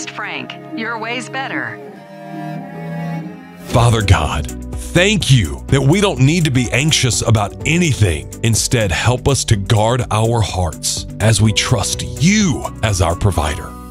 host, Frank. Your way's better. Father God, thank you that we don't need to be anxious about anything. Instead, help us to guard our hearts as we trust you as our provider.